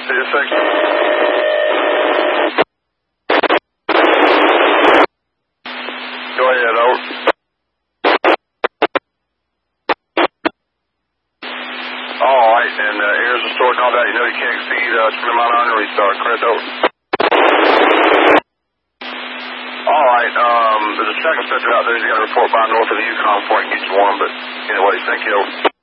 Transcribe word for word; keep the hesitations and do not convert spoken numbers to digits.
See you, thank you. Go ahead, over. All right, and uh, here's the story and all that. You know you can't exceed uh, twenty mile an hour and restart. Correct, over. All right, um, there's a tracking center out there. You got to report by north of the Yukon before I can get you one, but anyway, thank you, over.